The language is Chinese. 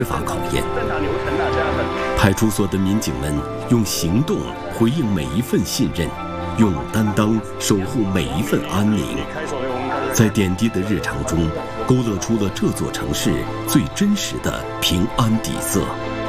司法考验。派出所的民警们用行动回应每一份信任，用担当守护每一份安宁，在点滴的日常中勾勒出了这座城市最真实的平安底色。